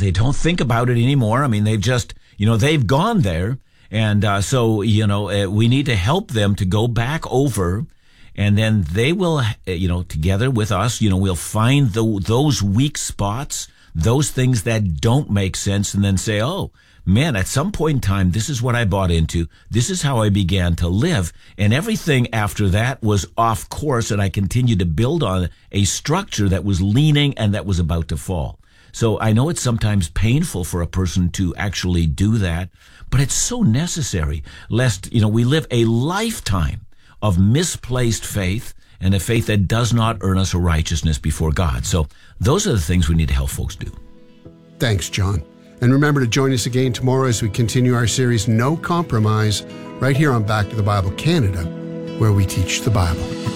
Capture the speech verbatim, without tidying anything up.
they don't think about it anymore. I mean, they've just, you know, they've gone there. And uh, so, you know, uh, we need to help them to go back over, and then they will, uh, you know, together with us, you know, we'll find the, those weak spots, those things that don't make sense, and then say, oh, man, at some point in time, this is what I bought into. This is how I began to live. And everything after that was off course, and I continued to build on a structure that was leaning and that was about to fall. So I know it's sometimes painful for a person to actually do that, but it's so necessary, lest, you know, we live a lifetime of misplaced faith, and a faith that does not earn us a righteousness before God. So those are the things we need to help folks do. Thanks, John. And remember to join us again tomorrow as we continue our series, No Compromise, right here on Back to the Bible Canada, where we teach the Bible.